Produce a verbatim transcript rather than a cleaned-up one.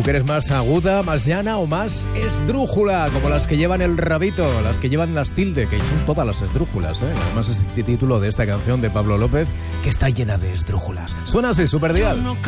quieres más aguda, más llana o más esdrújula, como las que llevan el rabito, las que llevan las tilde, que son todas las esdrújulas, ¿eh? Además es el título de esta canción de Pablo López, que está llena de esdrújulas. Suena así, Superdial.